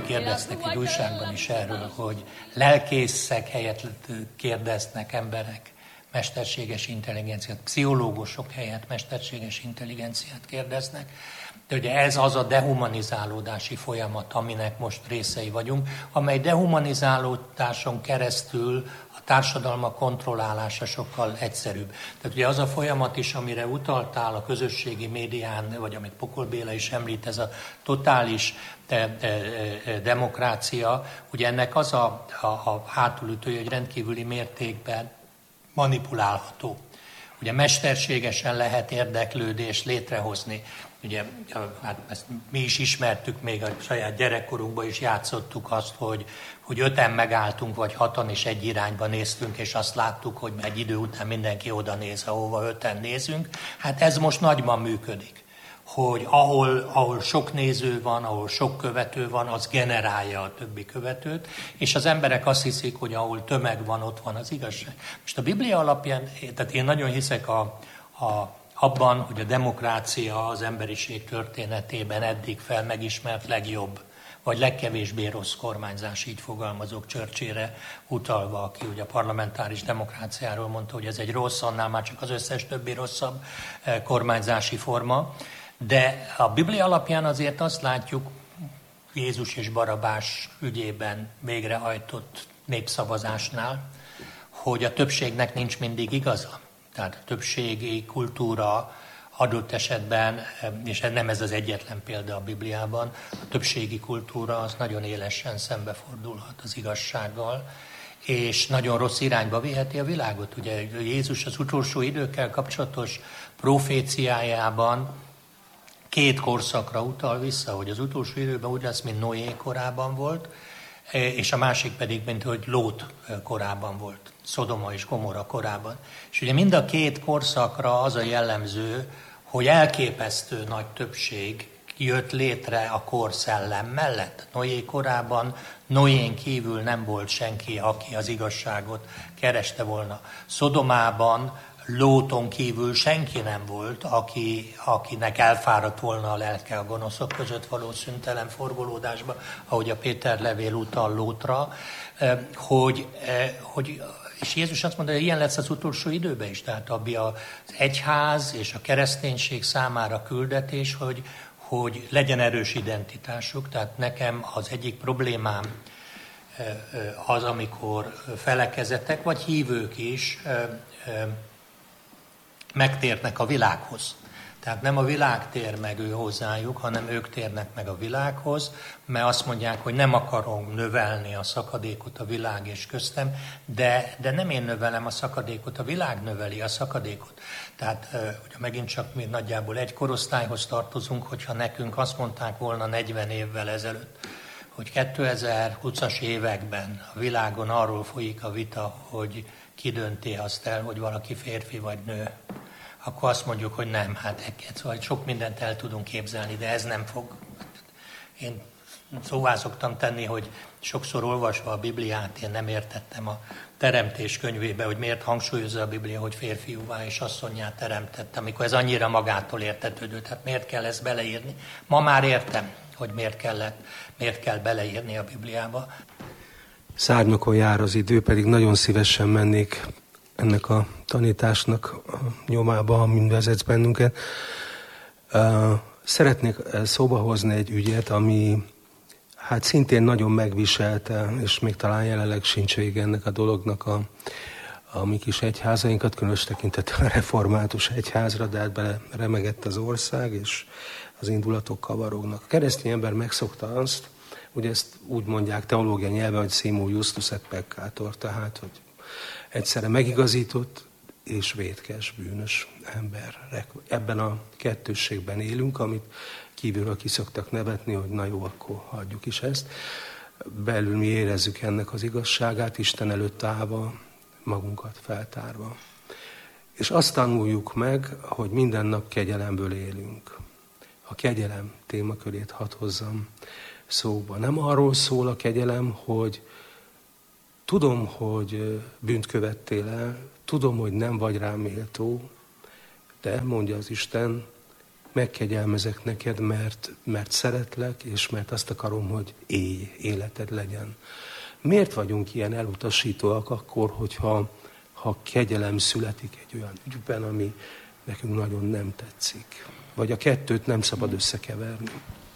kérdeztek egy újságban is erről, hogy lelkészek helyett kérdeznek emberek mesterséges intelligenciát, pszichológusok helyett mesterséges intelligenciát kérdeznek. De ugye ez az a dehumanizálódási folyamat, aminek most részei vagyunk, amely dehumanizálódáson keresztül a társadalma kontrollálása sokkal egyszerűbb. Tehát ugye az a folyamat is, amire utaltál a közösségi médián, vagy amit Pokol Béla is említ, ez a totális demokrácia, ugye ennek az a hátulütője, hogy rendkívüli mértékben manipulálható. Ugye mesterségesen lehet érdeklődést létrehozni. Ugye, hát ezt mi is ismertük, még a saját gyerekkorunkban is játszottuk azt, hogy 5-en megálltunk, vagy 6-an is egy irányba néztünk, és azt láttuk, hogy egy idő után mindenki oda néz, ahova 5-en nézünk. Hát ez most nagyban működik, hogy ahol sok néző van, ahol sok követő van, az generálja a többi követőt, és az emberek azt hiszik, hogy ahol tömeg van, ott van az igazság. Most a Biblia alapján, tehát én nagyon hiszek abban, hogy a demokrácia az emberiség történetében eddig megismert legjobb, vagy legkevésbé rossz kormányzás, így fogalmazok Churchillre utalva, aki ugye a parlamentáris demokráciáról mondta, hogy ez egy rossz, annál már csak az összes többi rosszabb kormányzási forma. De a Biblia alapján azért azt látjuk, Jézus és Barabás ügyében végrehajtott népszavazásnál, hogy a többségnek nincs mindig igaza. Tehát a többségi kultúra adott esetben, és nem ez az egyetlen példa a Bibliában, a többségi kultúra az nagyon élesen szembefordulhat az igazsággal, és nagyon rossz irányba viheti a világot. Ugye Jézus az utolsó időkkel kapcsolatos proféciájában 2 korszakra utal vissza, hogy az utolsó időben úgy lesz, mint Noé korában volt, és a másik pedig, mint hogy Lót korában volt, Szodoma és Gomorra korában. És ugye mind a 2 korszakra az a jellemző, hogy elképesztő nagy többség jött létre a korszellem mellett. Noé korában Noén kívül nem volt senki, aki az igazságot kereste volna. Szodomában Lóton kívül senki nem volt, akinek elfáradt volna a lelke a gonoszok között való szüntelen forgolódásba, ahogy a Péter levél utal Lótra, és Jézus azt mondta, hogy ilyen lesz az utolsó időben is, tehát abbi az egyház és a kereszténység számára küldetés, hogy legyen erős identitásuk, tehát nekem az egyik problémám az, amikor felekezetek, vagy hívők is megtérnek a világhoz. Tehát nem a világ tér meg ő hozzájuk, hanem ők térnek meg a világhoz, mert azt mondják, hogy nem akarom növelni a szakadékot a világ és köztem, de nem én növelem a szakadékot, a világ növeli a szakadékot. Tehát ugye megint csak mi nagyjából egy korosztályhoz tartozunk, hogyha nekünk azt mondták volna 40 évvel ezelőtt, hogy 2020-as években a világon arról folyik a vita, hogy ki dönti azt el, hogy valaki férfi vagy nő, akkor azt mondjuk, hogy nem, hát szóval sok mindent el tudunk képzelni, de ez nem fog. Én szóvá szoktam tenni, hogy sokszor olvasva a Bibliát, én nem értettem a Teremtés könyvébe, hogy miért hangsúlyozza a Biblia, hogy férfiúvá és asszonnyá teremtette, amikor ez annyira magától értetődő, tehát miért kell ezt beleírni? Ma már értem, hogy miért kell beleírni a Bibliába. Szárnyokon jár az idő, pedig nagyon szívesen mennék ennek a tanításnak a nyomába, amin vezetsz bennünket. Szeretnék szóba hozni egy ügyet, ami hát szintén nagyon megviselte, és még talán jelenleg sincs vége ennek a dolognak a mi kis egyházainkat, különös tekintettel a református egyházra, de hát bele remegett az ország, és az indulatok kavarognak. A keresztény ember megszokta azt, ugye ezt úgy mondják teológiai nyelven, hogy simul justus et peccator, tehát, hogy egyszerre megigazított és vétkes, bűnös ember. Ebben a kettősségben élünk, amit kívülről ki szoktak nevetni, hogy na jó, akkor hagyjuk is ezt. Belül mi érezzük ennek az igazságát, Isten előtt állva, magunkat feltárva. És azt tanuljuk meg, hogy minden nap kegyelemből élünk. A kegyelem témakörét hadd hozzam szóba. Nem arról szól a kegyelem, hogy tudom, hogy bűnt követtél el, tudom, hogy nem vagy rám méltó, de mondja az Isten, megkegyelmezek neked, mert szeretlek, és mert azt akarom, hogy élj, életed legyen. Miért vagyunk ilyen elutasítóak akkor, ha kegyelem születik egy olyan ügyben, ami nekünk nagyon nem tetszik? Vagy a kettőt nem szabad összekeverni?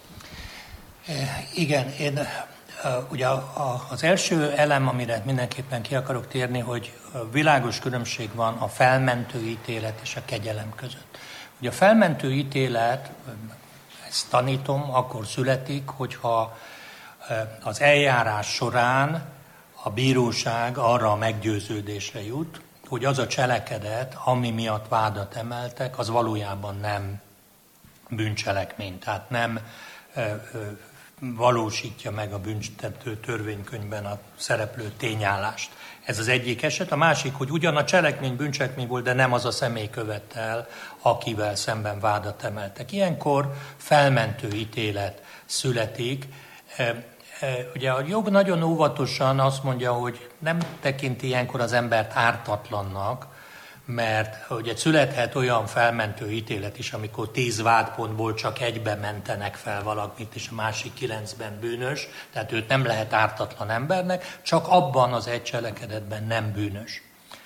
Igen, ugye az első elem, amire mindenképpen ki akarok térni, hogy világos különbség van a felmentő ítélet és a kegyelem között. Ugye a felmentő ítélet, ezt tanítom, akkor születik, hogyha az eljárás során a bíróság arra a meggyőződésre jut, hogy az a cselekedet, ami miatt vádat emeltek, az valójában nem bűncselekmény, tehát nem valósítja meg a büntető törvénykönyvben a szereplő tényállást. Ez az egyik eset. A másik, hogy ugyan a cselekmény bűncselekmény volt, de nem az a személy követte el, akivel szemben vádat emeltek. Ilyenkor felmentő ítélet születik. Ugye a jog nagyon óvatosan azt mondja, hogy nem tekinti ilyenkor az embert ártatlannak, mert ugye születhet olyan felmentő ítélet is, amikor 10 vádpontból csak egyben mentenek fel valakit, és a másik 9-ben bűnös, tehát őt nem lehet ártatlan embernek, csak abban az egy cselekedetben nem bűnös.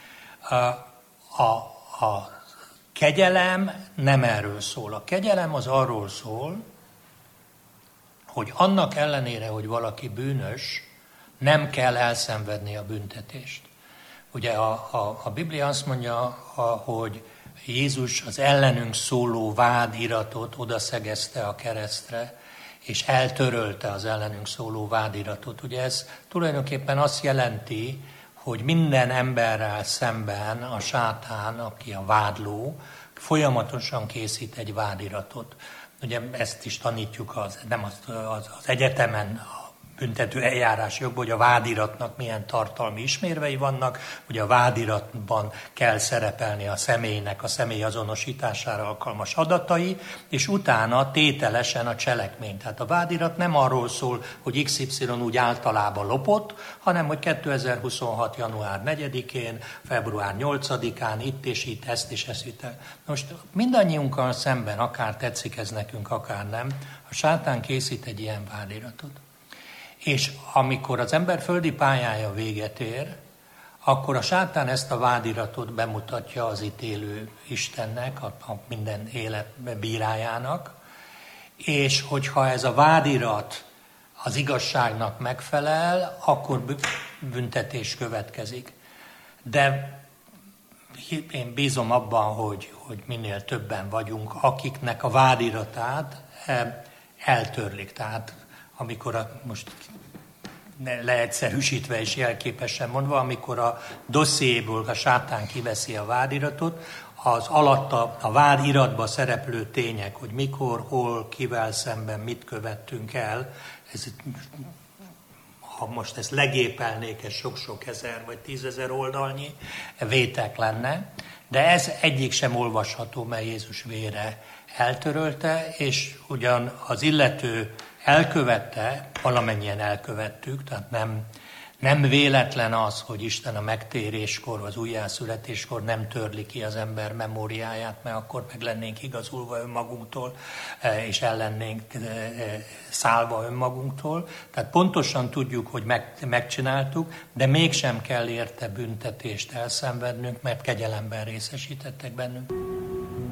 A kegyelem nem erről szól. A kegyelem az arról szól, hogy annak ellenére, hogy valaki bűnös, nem kell elszenvedni a büntetést. Ugye a Biblia azt mondja, hogy Jézus az ellenünk szóló vádiratot odaszegezte a keresztre, és eltörölte az ellenünk szóló vádiratot. Ugye ez tulajdonképpen azt jelenti, hogy minden emberrel szemben a sátán, aki a vádló, folyamatosan készít egy vádiratot. Ugye ezt is tanítjuk az egyetemen, büntető eljárás jogban, hogy a vádiratnak milyen tartalmi ismérvei vannak, ugye a vádiratban kell szerepelni a személynek a személy azonosítására alkalmas adatai, és utána tételesen a cselekmény. Tehát a vádirat nem arról szól, hogy XY úgy általában lopott, hanem hogy 2026. január 4-én, február 8-án itt és itt, ezt és ezt vitte. Most mindannyiunkkal szemben, akár tetszik ez nekünk, akár nem, a sátán készít egy ilyen vádiratot. És amikor az ember földi pályája véget ér, akkor a sátán ezt a vádiratot bemutatja az ítélő Istennek, a minden élet bírájának, és hogyha ez a vádirat az igazságnak megfelel, akkor büntetés következik. De én bízom abban, hogy minél többen vagyunk, akiknek a vádiratát eltörlik. Tehát amikor most leegyszerűsítve és jelképesen mondva, amikor a dossziéból a sátán kiveszi a vádiratot, az alatta a vádiratban szereplő tények, hogy mikor, hol, kivel szemben mit követtünk el, ha most ezt legépelnék, ez sok-sok ezer vagy 10 000 oldalnyi vétek lenne, de ez egyik sem olvasható, mert Jézus vére eltörölte, és ugyan az illető elkövette, valamennyien elkövettük, tehát nem véletlen az, hogy Isten a megtéréskor, az újjászületéskor nem törli ki az ember memóriáját, mert akkor meg lennénk igazulva önmagunktól, és el lennénk szállva önmagunktól. Tehát pontosan tudjuk, hogy megcsináltuk, de mégsem kell érte büntetést elszenvednünk, mert kegyelemben részesítettek bennünk.